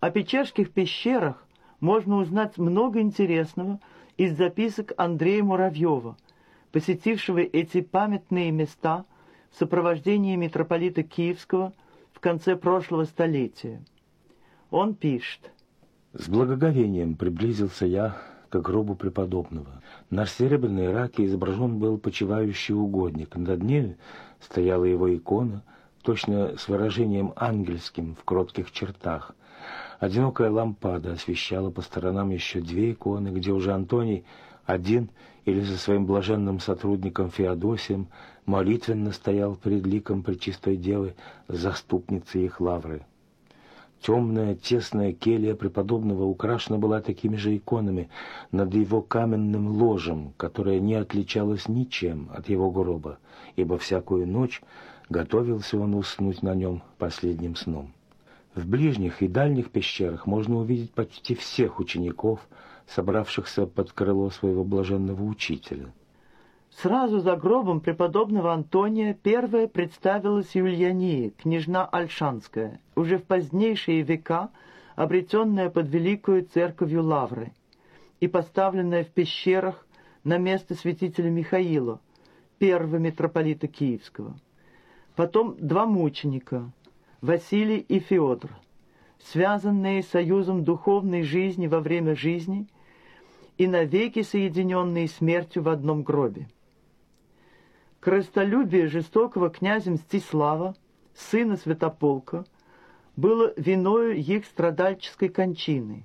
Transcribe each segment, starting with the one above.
О Печерских пещерах можно узнать много интересного из записок Андрея Муравьева, посетившего эти памятные места в сопровождении митрополита Киевского в конце прошлого столетия. Он пишет: «С благоговением приблизился я к гробу преподобного. На серебряной раке изображен был почивающий угодник. Над ней стояла его икона, точно с выражением ангельским в кротких чертах. Одинокая лампада освещала по сторонам еще две иконы, где уже Антоний один или со своим блаженным сотрудником Феодосием молитвенно стоял перед ликом Пречистой Девы, заступницей их лавры. Темная, тесная келья преподобного украшена была такими же иконами над его каменным ложем, которое не отличалось ничем от его гроба, ибо всякую ночь готовился он уснуть на нем последним сном. В ближних и дальних пещерах можно увидеть почти всех учеников, собравшихся под крыло своего блаженного учителя. Сразу за гробом преподобного Антония первая представилась Юльянии, княжна Ольшанская, уже в позднейшие века обретенная под великую церковью Лавры и поставленная в пещерах на место святителя Михаила, первого митрополита Киевского. Потом два мученика, Василий и Феодор, связанные союзом духовной жизни во время жизни и навеки соединенные смертью в одном гробе. Корыстолюбие жестокого князя Мстислава, сына Святополка, было виною их страдальческой кончины.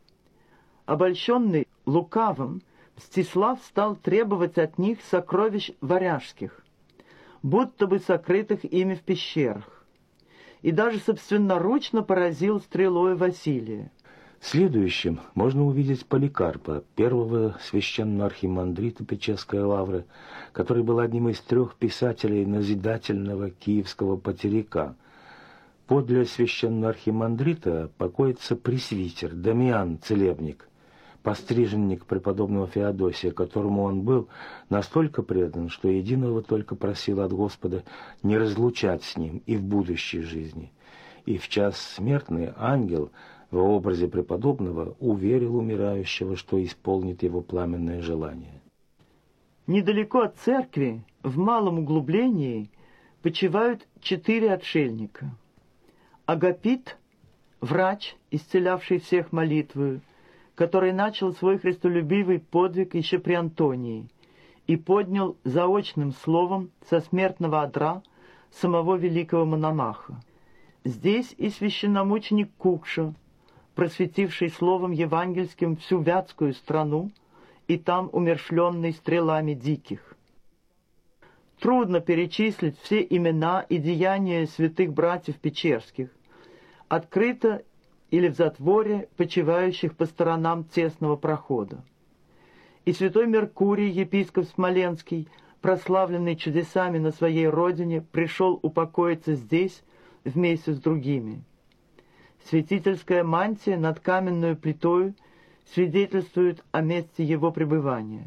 Обольщенный лукавым, Мстислав стал требовать от них сокровищ варяжских, будто бы сокрытых ими в пещерах, и даже собственноручно поразил стрелой Василия. Следующим можно увидеть Поликарпа, первого священного архимандрита Печерской лавры, который был одним из 3 писателей назидательного киевского потеряка. Подле священного архимандрита покоится пресвитер Дамиан Целебник, постриженник преподобного Феодосия, которому он был настолько предан, что единого только просил от Господа не разлучать с ним и в будущей жизни. И в час смертный ангел в образе преподобного уверил умирающего, что исполнит его пламенное желание. Недалеко от церкви, в малом углублении, почивают 4 отшельника. Агапит, врач, исцелявший всех молитвою, который начал свой христолюбивый подвиг еще при Антонии и поднял заочным словом со смертного одра самого великого Мономаха. Здесь и священномученик Кукша, просветивший словом евангельским всю вятскую страну и там умерщвленный стрелами диких. Трудно перечислить все имена и деяния святых братьев Печерских, открыто или в затворе, почивающих по сторонам тесного прохода. И святой Меркурий, епископ Смоленский, прославленный чудесами на своей родине, пришел упокоиться здесь вместе с другими. Святительская мантия над каменную плитою свидетельствует о месте его пребывания.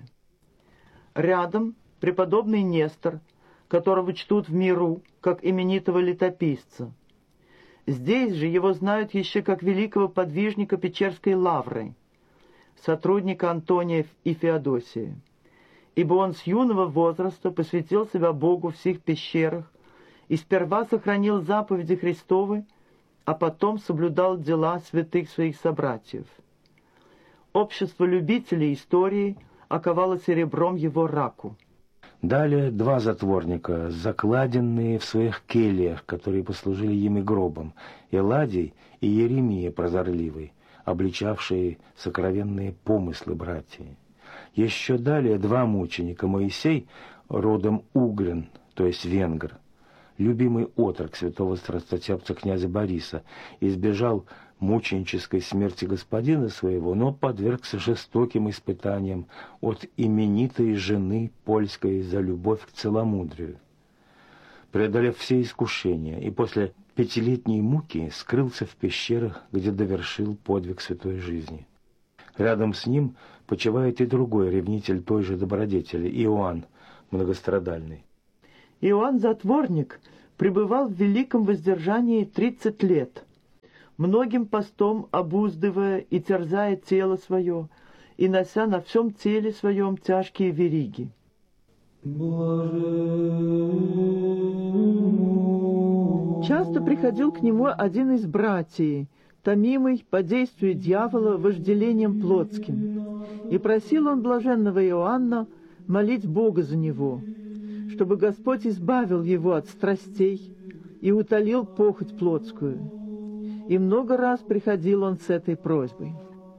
Рядом преподобный Нестор, которого чтут в миру как именитого летописца. Здесь же его знают еще как великого подвижника Печерской лавры, сотрудника Антония и Феодосия, ибо он с юного возраста посвятил себя Богу в сих пещерах и сперва сохранил заповеди Христовы, а потом соблюдал дела святых своих собратьев. Общество любителей истории оковало серебром его раку. Далее 2 затворника, закладенные в своих кельях, которые послужили ими гробом, Эладий и Еремия прозорливый, обличавшие сокровенные помыслы братья. Еще далее 2 мученика, Моисей, родом Угрин, то есть венгр, любимый отрок святого страстотерпца князя Бориса, избежал мученической смерти господина своего, но подвергся жестоким испытаниям от именитой жены польской за любовь к целомудрию. Преодолев все искушения и после 5-летней муки скрылся в пещерах, где довершил подвиг святой жизни. Рядом с ним почивает и другой ревнитель той же добродетели, Иоанн Многострадальный. Иоанн Затворник пребывал в великом воздержании 30 лет. многим постом обуздывая и терзая тело свое, и нося на всем теле своем тяжкие вериги. Часто приходил к нему один из братьев, томимый по действию дьявола вожделением плотским, и просил он блаженного Иоанна молить Бога за него, чтобы Господь избавил его от страстей и утолил похоть плотскую. И много раз приходил он с этой просьбой.